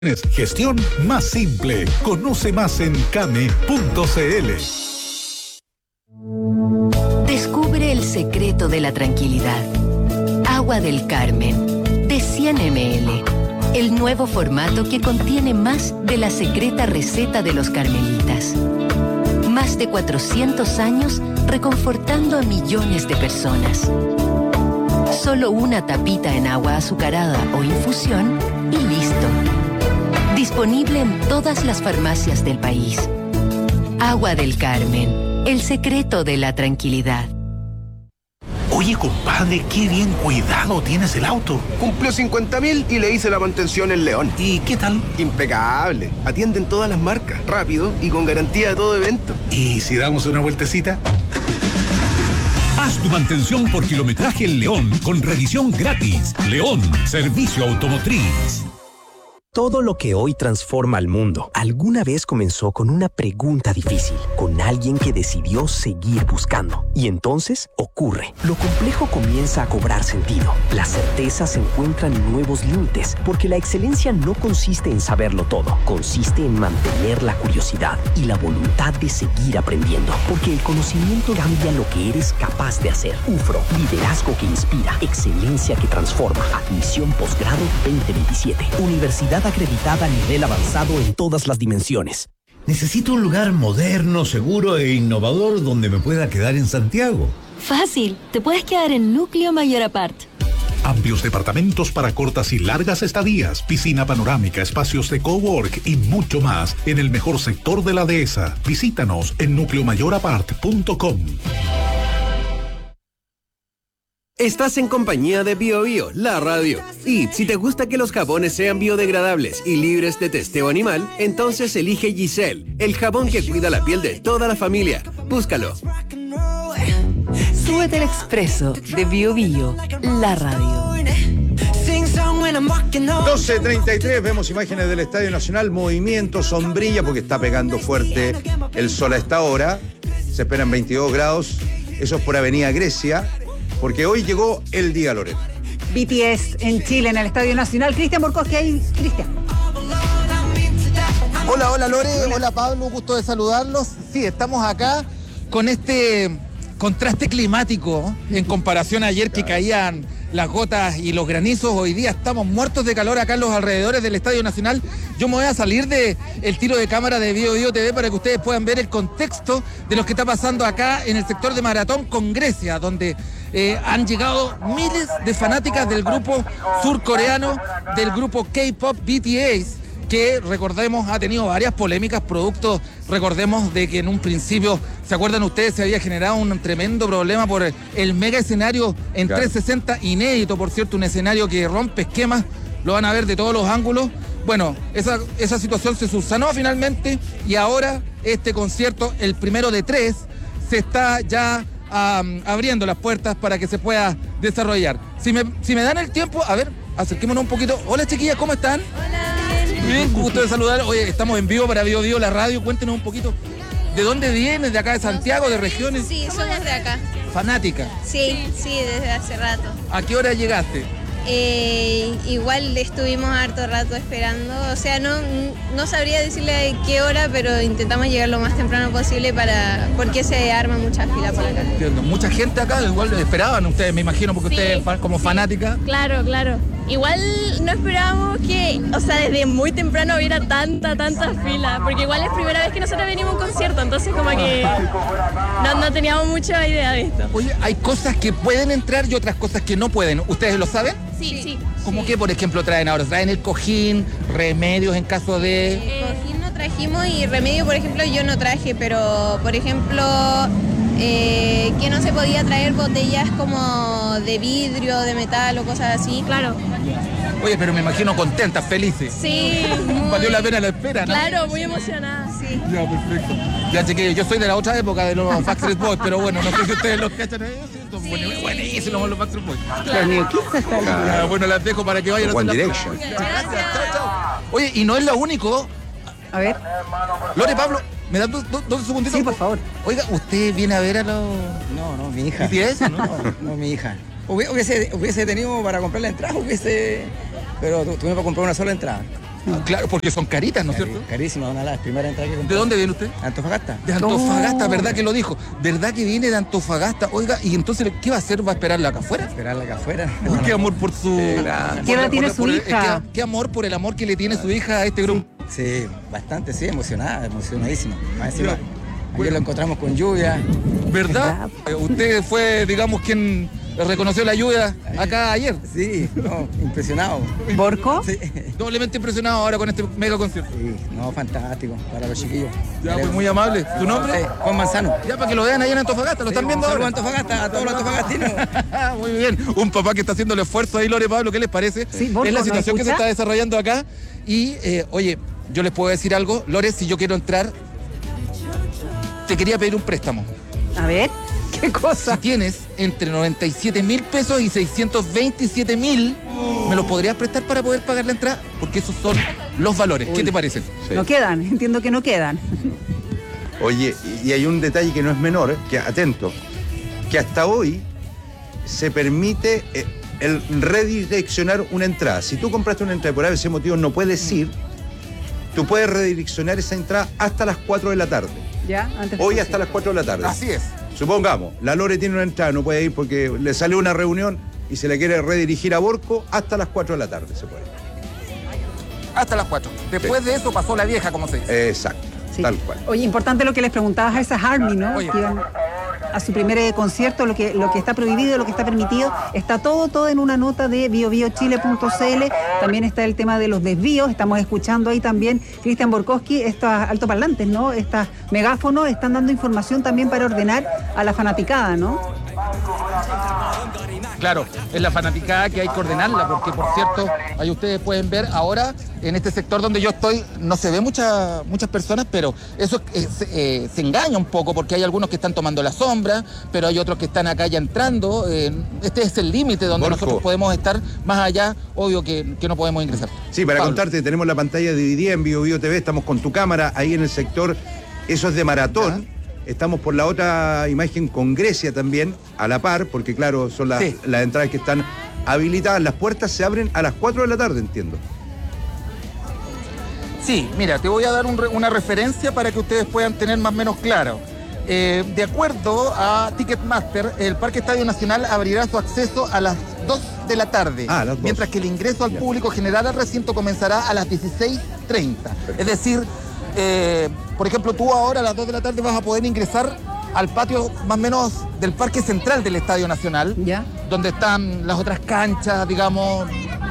Gestión más simple. Conoce más en came.cl. Descubre el secreto de la tranquilidad. Agua del Carmen, de 100 ml. El nuevo formato que contiene más de la secreta receta de los carmelitas. Más de 400 años reconfortando a millones de personas. Solo una tapita en agua azucarada o infusión y listo. Disponible en todas las farmacias del país. Agua del Carmen, el secreto de la tranquilidad. Oye, compadre, qué bien cuidado tienes el auto. Cumplió 50.000 y le hice la mantención en León. ¿Y qué tal? Impecable. Atienden todas las marcas, rápido y con garantía de todo evento. ¿Y si damos una vueltecita? Haz tu mantención por kilometraje en León con revisión gratis. León, servicio automotriz. Todo lo que hoy transforma al mundo, alguna vez comenzó con una pregunta difícil, con alguien que decidió seguir buscando. Y entonces ocurre. Lo complejo comienza a cobrar sentido. La certeza se encuentra en nuevos límites, porque la excelencia no consiste en saberlo todo, consiste en mantener la curiosidad y la voluntad de seguir aprendiendo, porque el conocimiento cambia lo que eres capaz de hacer. UFRO, liderazgo que inspira, excelencia que transforma. Admisión posgrado 2027. Universidad acreditada a nivel avanzado en todas las dimensiones. Necesito un lugar moderno, seguro e innovador donde me pueda quedar en Santiago. Fácil, te puedes quedar en Núcleo Mayor Apart. Amplios departamentos para cortas y largas estadías, piscina panorámica, espacios de cowork y mucho más en el mejor sector de la dehesa. Visítanos en nucleomayorapart.com. Estás en compañía de BioBio, la radio. Y si te gusta que los jabones sean biodegradables y libres de testeo animal, entonces elige Giselle, el jabón que cuida la piel de toda la familia. Búscalo. Suéter expreso de BioBio, la radio. 12:33, vemos imágenes del Estadio Nacional, movimiento, sombrilla, porque está pegando fuerte el sol a esta hora. Se esperan 22 grados, eso es por Avenida Grecia. Porque hoy llegó el día, Lorena. BTS en Chile, en el Estadio Nacional. Cristian Borcosque ahí. Cristian. Hola, Lore. Hola, Pablo. Gusto de saludarlos. Sí, estamos acá con este contraste climático en comparación a ayer que caían las gotas y los granizos. Hoy día estamos muertos de calor acá en los alrededores del Estadio Nacional. Yo me voy a salir del tiro de cámara de BioBio TV para que ustedes puedan ver el contexto de lo que está pasando acá en el sector de Maratón con Grecia, donde han llegado miles de fanáticas del grupo surcoreano, del grupo K-pop BTS, que recordemos ha tenido varias polémicas producto, recordemos de que en un principio, ¿se acuerdan ustedes? Se había generado un tremendo problema por el mega escenario en 360, inédito por cierto, un escenario que rompe esquemas, lo van a ver de todos los ángulos. Bueno, esa situación se subsanó finalmente y ahora este concierto, el primero de 3, se está ya abriendo las puertas para que se pueda desarrollar. Si me dan el tiempo, a ver, acerquémonos un poquito. Hola chiquillas, ¿cómo están? Hola. Bien, gusto de saludar. Oye, estamos en vivo para BioBio, la radio. Cuéntenos un poquito. ¿De dónde vienes? ¿De acá de Santiago? ¿De regiones? Sí, somos de acá. ¿Fanática? Sí, desde hace rato. ¿A qué hora llegaste? Igual estuvimos harto rato esperando, o sea, no sabría decirle qué hora, pero intentamos llegar lo más temprano posible porque se arma mucha fila por acá. Entiendo. Mucha gente acá, igual esperaban ustedes, me imagino, porque ustedes como fanática. Claro. Igual no esperábamos que, o sea, desde muy temprano hubiera tanta fila, porque igual es primera vez que nosotros venimos a un concierto, entonces como que no teníamos mucha idea de esto. Oye, hay cosas que pueden entrar y otras cosas que no pueden, ¿ustedes lo saben? Sí. ¿Cómo que, por ejemplo, traen ahora? ¿Traen el cojín, remedios en caso de...? Cojín no trajimos y remedio, por ejemplo, yo no traje, pero, por ejemplo, que no se podía traer botellas como de vidrio, de metal o cosas así. Claro. Oye, pero me imagino contentas, felices. Sí. Valió la pena la espera, ¿no? Claro, muy emocionada. Sí. Ya, perfecto. Ya, chiquillos, yo soy de la otra época de los Backstreet Boys, pero bueno, no sé si ustedes los cachan. Buenísimos los Backstreet Boys. Claro. Bueno, las dejo para que vayan a hacer One Direction. Gracias, chao. Oye, y no es lo único. A ver. Lore, Pablo, ¿me dan dos segunditos? Sí, por favor. Oiga, ¿usted viene a ver a los...? No, mi hija. ¿BTS? No, mi hija. Hubiese tenido para comprar la entrada, pero tuvimos para comprar una sola entrada. Claro, porque son caritas, ¿no es cierto? Carísima, una de las primeras entradas que compré. ¿De dónde viene usted? Antofagasta. De Antofagasta, ¿verdad que lo dijo? ¿Verdad que viene de Antofagasta? Oiga, ¿y entonces qué va a hacer? ¿Va a esperarla acá afuera? Esperarla acá afuera. Uy, qué amor por su... ¿Qué edad tiene su hija? Qué amor por el amor que le tiene su hija a este grupo. Sí, bastante, sí, emocionadísima. Encima, ayer lo encontramos con lluvia. ¿Verdad? Usted fue, digamos, quien reconoció la lluvia acá ayer. Sí, no, impresionado. ¿Borco? Sí. Doblemente impresionado ahora con este mega concierto. Sí, no, fantástico, para los chiquillos. Ya, pues muy amable. ¿Tu nombre? Juan Manzano. Ya, para que lo vean ahí en Antofagasta, lo están viendo ahora. Antofagasta, a todos los antofagastinos. Muy bien. Un papá que está haciendo el esfuerzo ahí, Lore, Pablo, ¿qué les parece? Sí, Borco, es la situación ¿no que se está desarrollando acá. Y, oye, yo les puedo decir algo. Lore, si yo quiero entrar, te quería pedir un préstamo. A ver, ¿qué cosa? Si tienes entre 97.000 pesos y 627.000, ¿me los podrías prestar para poder pagar la entrada? Porque esos son los valores. ¿Qué te parecen? Sí. No quedan, entiendo que no quedan. Oye, y hay un detalle que no es menor, que atento, que hasta hoy se permite el redireccionar una entrada. Si tú compraste una entrada y por ese motivo no puedes ir, tú puedes redireccionar esa entrada hasta las 4 de la tarde. ¿Ya? Antes Hoy hasta las 4 de la tarde. Así es. Supongamos, la Lore tiene una entrada, no puede ir porque le salió una reunión y se le quiere redirigir a Borco, hasta las 4 de la tarde se puede. Hasta las 4. Después de eso pasó la vieja, como se dice. Exacto, sí. Tal cual. Oye, importante lo que les preguntabas a esas Army, ¿no? Oye. Que iban a su primer concierto, lo que está prohibido, lo que está permitido. Está todo en una nota de biobiochile.cl. También está el tema de los desvíos. Estamos escuchando ahí también, Cristian Borkowski, estos altoparlantes, ¿no? Estos megáfonos están dando información también para ordenar a la fanaticada, ¿no? Claro, es la fanaticada que hay que ordenarla, porque por cierto, ahí ustedes pueden ver ahora, en este sector donde yo estoy, no se ve muchas personas, pero eso se engaña un poco, porque hay algunos que están tomando la sombra, pero hay otros que están acá ya entrando. Este es el límite donde Borco, nosotros podemos estar, más allá, obvio que no podemos ingresar. Sí, para Pablo. contarte, tenemos la pantalla dividida en Bio Bio TV, estamos con tu cámara ahí en el sector, eso es de Maratón. ¿Ya? Estamos por la otra imagen con Grecia también, a la par, porque claro, son las entradas que están habilitadas. Las puertas se abren a las 4 de la tarde, entiendo. Sí, mira, te voy a dar una referencia para que ustedes puedan tener más o menos claro. De acuerdo a Ticketmaster, el Parque Estadio Nacional abrirá su acceso a las 2 de la tarde, mientras que el ingreso al público general al recinto comenzará a las 16:30. Es decir, por ejemplo, tú ahora a las 2 de la tarde vas a poder ingresar al patio más o menos del Parque Central del Estadio Nacional, ¿ya? Donde están las otras canchas, digamos,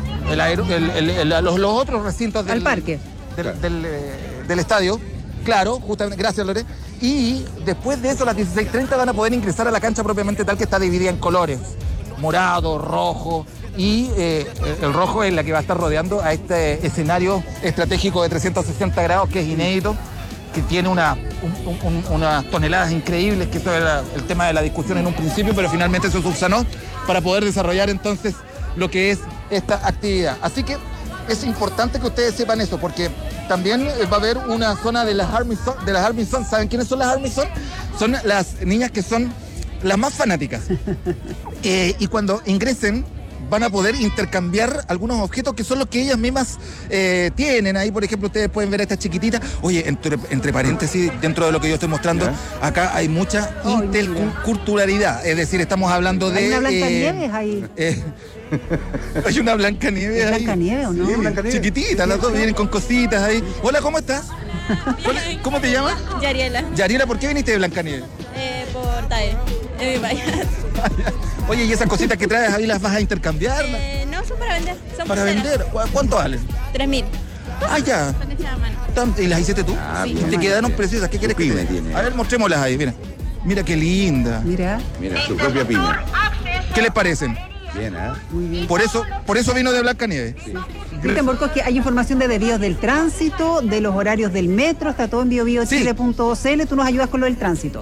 los otros recintos del parque. Del estadio. Claro, justamente, gracias Lore. Y después de eso, a las 16:30 van a poder ingresar a la cancha propiamente tal, que está dividida en colores: morado, rojo. Y el rojo es la que va a estar rodeando a este escenario estratégico de 360 grados, que es inédito, que tiene unas toneladas increíbles, que eso era el tema de la discusión en un principio, pero finalmente se subsanó para poder desarrollar entonces lo que es esta actividad. Así que es importante que ustedes sepan eso, porque también va a haber una zona de las Army Son. ¿Saben quiénes son las Army Son? Son las niñas que son las más fanáticas. Y cuando ingresen, van a poder intercambiar algunos objetos que son los que ellas mismas tienen. Ahí, por ejemplo, ustedes pueden ver a esta chiquitita. Oye, entre paréntesis, dentro de lo que yo estoy mostrando, acá hay mucha interculturalidad. Es decir, estamos hablando de... Hay una Blancanieves ahí. Hay una Blancanieves ahí. ¿Blancanieves o no? Sí, chiquitita, las dos vienen con cositas ahí. Hola, ¿cómo estás? ¿Cómo te llamas? Yariela. Yariela, ¿por qué viniste de Blancanieves? Por TAE, es mi payaso. Oye, ¿y esas cositas que traes ahí las vas a intercambiar? No, son para vender. Son ¿Para vender? ¿Cuánto valen? 3.000. Ah, ya. ¿Y las hiciste tú? Sí. Te quedaron preciosas. ¿Qué quieres que te dé? A ver, mostrémoslas ahí, mira. Mira qué linda. Mira, su propia pyme. ¿Qué les parecen? Bien, ¿eh? Muy bien. Por eso vino de Blancanieves. Sí. Cristian Borkowski, hay información de desvíos del tránsito, de los horarios del metro, está todo en biobiochile.cl. Tú nos ayudas con lo del tránsito.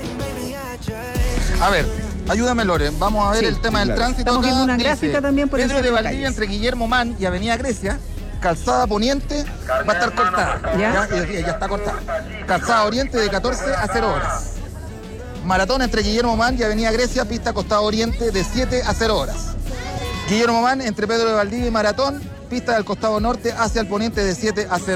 A ver, ayúdame, Lore. Vamos a ver el tema del tránsito. Estamos viendo una gráfica también por Pedro de Valdivia, entre Guillermo Mann y Avenida Grecia. Calzada Poniente va a estar cortada. Ya está cortada. Calzada Oriente de 14 a 0 horas. Maratón entre Guillermo Mann y Avenida Grecia, pista Costado Oriente de 7 a 0 horas. Guillermo Mann entre Pedro de Valdivia y Maratón, pista del costado norte hacia el poniente de 7 a 0.